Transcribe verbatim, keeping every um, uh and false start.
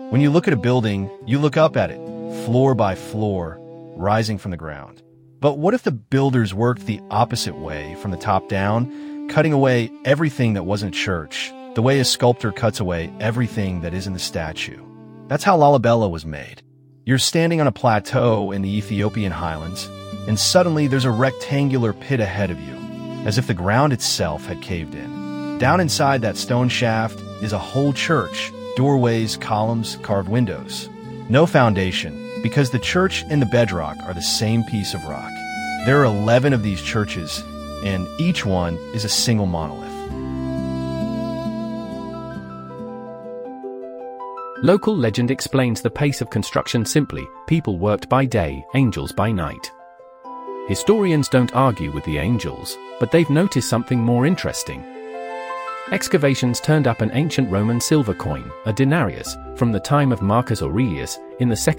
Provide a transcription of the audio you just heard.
When you look at a building, you look up at it, floor by floor, rising from the ground. But what if the builders worked the opposite way, from the top down, cutting away everything that wasn't church, the way a sculptor cuts away everything that isn't the statue? That's how Lalibela was made. You're standing on a plateau in the Ethiopian highlands, and suddenly there's a rectangular pit ahead of you, as if the ground itself had caved in. Down inside that stone shaft is a whole church, doorways, columns, carved windows. No foundation, because the church and the bedrock are the same piece of rock. There are eleven of these churches, and each one is a single monolith. Local legend explains the pace of construction simply: people worked by day, angels by night. Historians don't argue with the angels, but they've noticed something more interesting. Excavations turned up an ancient Roman silver coin, a denarius, from the time of Marcus Aurelius, in the second